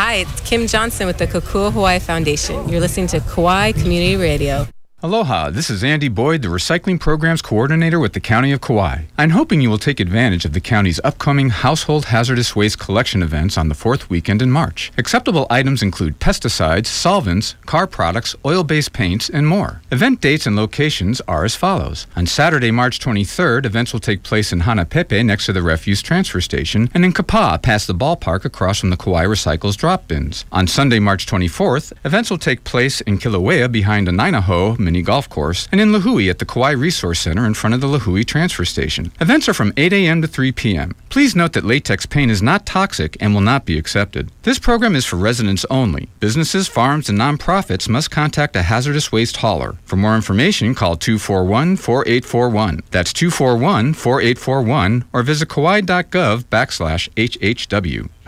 Hi, it's Kim Johnson with the Kokua Hawaii Foundation. You're listening to Kauai Community Radio. Aloha, this is Andy Boyd, the Recycling Programs Coordinator with the County of Kauai. I'm hoping you will take advantage of the county's upcoming Household Hazardous Waste Collection events on the fourth weekend in March. Acceptable items include pesticides, solvents, car products, oil-based paints, and more. Event dates and locations are as follows. On Saturday, March 23rd, events will take place in Hanapepe next to the refuse transfer station, and in Kapaa past the ballpark across from the Kauai Recycles drop bins. On Sunday, March 24th, events will take place in Kilauea behind Anainaho mini golf course, and in Lihue at the Kauai Resource Center in front of the Lihue transfer station. Events are from 8 a.m. to 3 p.m. Please note that latex paint is not toxic and will not be accepted. This program is for residents only. Businesses, farms, and nonprofits must contact a hazardous waste hauler. For more information, call 241-4841. That's 241-4841, or visit kauai.gov/HHW.